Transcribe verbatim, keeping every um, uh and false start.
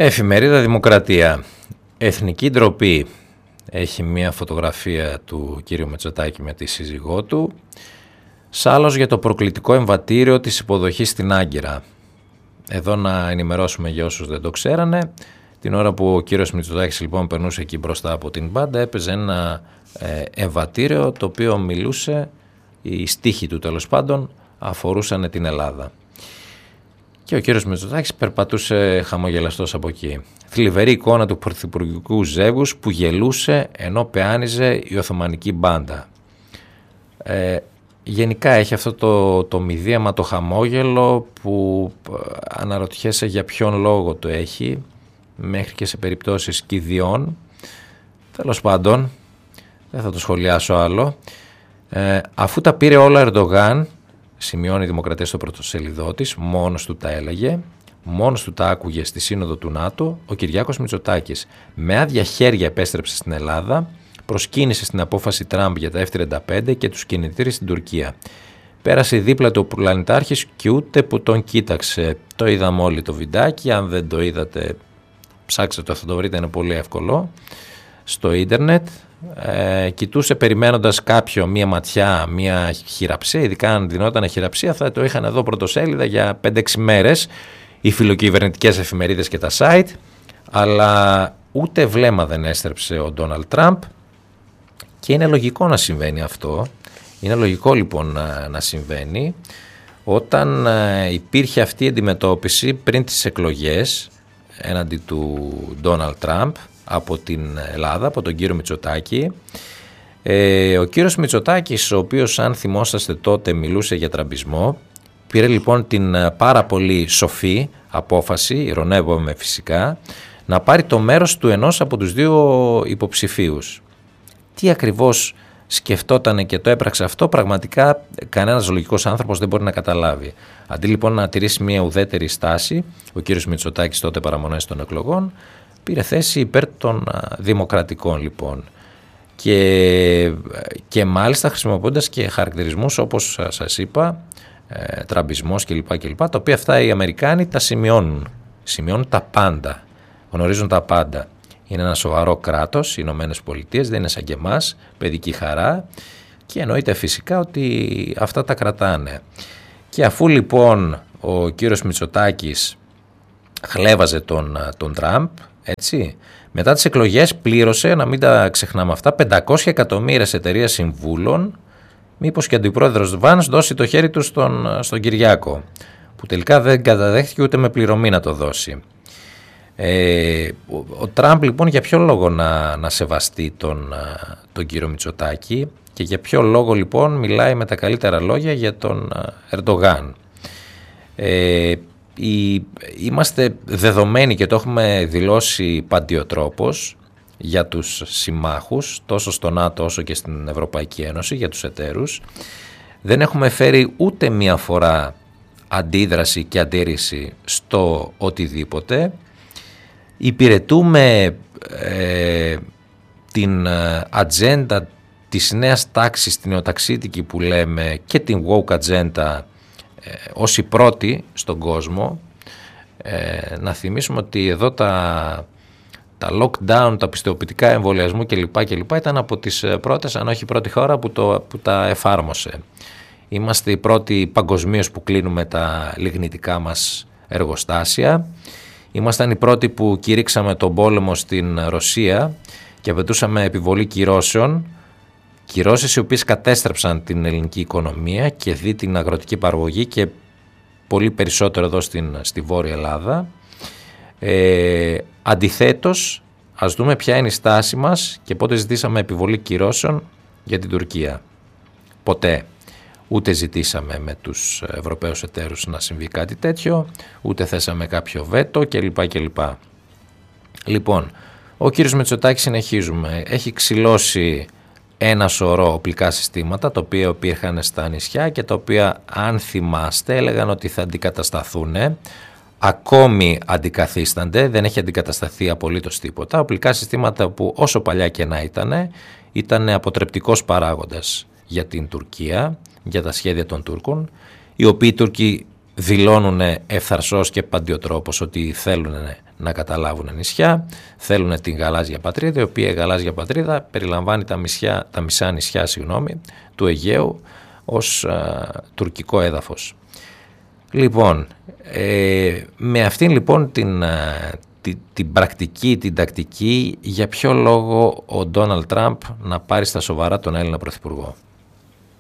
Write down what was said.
Εφημερίδα Δημοκρατία. Εθνική ντροπή. Έχει μια φωτογραφία του κύριου Μητσοτάκη με τη σύζυγό του. Σάλος για το προκλητικό εμβατήριο της υποδοχής στην Άγκυρα. Εδώ να ενημερώσουμε για όσους δεν το ξέρανε. Την ώρα που ο κύριος Μητσοτάκης λοιπόν περνούσε εκεί μπροστά από την μπάντα, έπαιζε ένα ε, εμβατήριο το οποίο μιλούσε, οι στίχοι του τέλος πάντων αφορούσαν την Ελλάδα. Και ο κύριος Μητσοτάκης περπατούσε χαμογελαστός από εκεί. Θλιβερή εικόνα του πρωθυπουργικού ζεύγους που γελούσε ενώ πεάνιζε η Οθωμανική μπάντα. Ε, γενικά έχει αυτό το, το μηδίαμα, το χαμόγελο που αναρωτιέσαι για ποιον λόγο το έχει, μέχρι και σε περιπτώσεις κηδιών. Τέλος πάντων, δεν θα το σχολιάσω άλλο. Ε, αφού τα πήρε όλα ο Ερντογάν, σημειώνει η Δημοκρατία στο πρωτοσέλιδό της, μόνος του τα έλεγε, μόνος του τα άκουγε στη σύνοδο του ΝΑΤΟ, ο Κυριάκος Μητσοτάκης με άδεια χέρια επέστρεψε στην Ελλάδα, προσκύνησε στην απόφαση Τραμπ για τα εφ τριάντα πέντε και τους κινητήρες στην Τουρκία. Πέρασε δίπλα του ο πλανητάρχης και ούτε που τον κοίταξε. Το είδαμε όλοι το βιντεάκι, αν δεν το είδατε ψάξτε το, θα το βρείτε, είναι πολύ εύκολο στο ίντερνετ. Ε, κοιτούσε περιμένοντας κάποιο, μία ματιά, μία χειραψία, ειδικά αν δινόταν χειραψία θα το είχαν εδώ πρωτοσέλιδα για πέντε έξι μέρες οι φιλοκυβερνητικές εφημερίδες και τα site, αλλά ούτε βλέμμα δεν έστρεψε ο Ντόναλντ Τραμπ και είναι λογικό να συμβαίνει αυτό. Είναι λογικό λοιπόν να, να συμβαίνει όταν ε, υπήρχε αυτή η αντιμετώπιση πριν τις εκλογές έναντι του Ντόναλντ Τραμπ από την Ελλάδα, από τον κύριο Μητσοτάκη. Ε, ο κύριος Μητσοτάκης, ο οποίος αν θυμόσαστε τότε μιλούσε για τραμπισμό, πήρε λοιπόν την πάρα πολύ σοφή απόφαση, ειρωνεύομαι φυσικά, να πάρει το μέρος του ενός από τους δύο υποψηφίους. Τι ακριβώς σκεφτόταν και το έπραξε αυτό, πραγματικά κανένας λογικός άνθρωπος δεν μπορεί να καταλάβει. Αντί λοιπόν να τηρήσει μια ουδέτερη στάση, ο κύριος Μητσοτάκης τότε παραμονές των εκλογών, πήρε θέση υπέρ των δημοκρατικών λοιπόν και, και μάλιστα χρησιμοποιώντας και χαρακτηρισμούς όπως σας είπα, ε, τραμπισμός κλπ, κλπ, τα οποία αυτά οι Αμερικάνοι τα σημειώνουν, σημειώνουν τα πάντα, γνωρίζουν τα πάντα. Είναι ένα σοβαρό κράτος, οι Ηνωμένες Πολιτείες, δεν είναι σαν και εμάς, παιδική χαρά και εννοείται φυσικά ότι αυτά τα κρατάνε. Και αφού λοιπόν ο κύριος Μητσοτάκης χλέβαζε τον, τον Τραμπ, έτσι, μετά τις εκλογές πλήρωσε, να μην τα ξεχνάμε αυτά, πεντακόσια εκατομμύρια σε εταιρεία συμβούλων, μήπως και ο αντιπρόεδρος Βάνς δώσει το χέρι του στον, στον Κυριάκο, που τελικά δεν καταδέχτηκε ούτε με πληρωμή να το δώσει. Ε, ο, ο Τραμπ λοιπόν για ποιο λόγο να, να σεβαστεί τον, τον κύριο Μητσοτάκη και για ποιο λόγο λοιπόν μιλάει με τα καλύτερα λόγια για τον Ερντογάν. Ε, η, είμαστε δεδομένοι και το έχουμε δηλώσει παντιοτρόπως για τους συμμάχους τόσο στο ΝΑΤΟ όσο και στην Ευρωπαϊκή Ένωση, για τους εταίρους. Δεν έχουμε φέρει ούτε μία φορά αντίδραση και αντίρρηση στο οτιδήποτε. Υπηρετούμε ε, την ατζέντα της νέας τάξης, την νεοταξίτικη που λέμε, και την woke ατζέντα ε, ως η πρώτη στον κόσμο. Ε, να θυμίσουμε ότι εδώ τα, τα lockdown, τα πιστοποιητικά εμβολιασμού κλπ, κλπ ήταν από τις πρώτες, αν όχι η πρώτη χώρα που, το, που τα εφάρμοσε. Είμαστε οι πρώτοι παγκοσμίως που κλείνουμε τα λιγνητικά μας εργοστάσια. Ήμασταν οι πρώτοι που κηρύξαμε τον πόλεμο στην Ρωσία και απαιτούσαμε επιβολή κυρώσεων. Κυρώσεις οι οποίες κατέστρεψαν την ελληνική οικονομία και δι την αγροτική παραγωγή και πολύ περισσότερο εδώ στην, στη Βόρεια Ελλάδα. Ε, αντιθέτως, ας δούμε ποια είναι η στάση μας και πότε ζητήσαμε επιβολή κυρώσεων για την Τουρκία. Ποτέ. Ούτε ζητήσαμε με τους Ευρωπαίους εταίρους να συμβεί κάτι τέτοιο, ούτε θέσαμε κάποιο βέτο κλπ. κλπ. Λοιπόν, ο κύριος Μητσοτάκης, συνεχίζουμε, έχει ξυλώσει ένα σωρό οπλικά συστήματα τα οποία υπήρχαν στα νησιά και τα οποία, αν θυμάστε, έλεγαν ότι θα αντικατασταθούν. Ακόμη αντικαθίστανται, δεν έχει αντικατασταθεί απολύτως τίποτα. Οπλικά συστήματα που όσο παλιά και να ήταν, ήταν αποτρεπτικός παράγοντας για την Τουρκία, για τα σχέδια των Τούρκων, οι οποίοι Τούρκοι δηλώνουν ευθαρσώς και παντιοτρόπως ότι θέλουν να καταλάβουν νησιά, θέλουν την γαλάζια πατρίδα, η οποία η γαλάζια πατρίδα περιλαμβάνει τα, μισιά, τα μισά νησιά συγγνώμη, του Αιγαίου ως α, τουρκικό έδαφος. Λοιπόν, ε, με αυτήν λοιπόν την, α, την, την πρακτική, την τακτική, για ποιο λόγο ο Ντόναλντ Τραμπ να πάρει στα σοβαρά τον Έλληνα Πρωθυπουργό?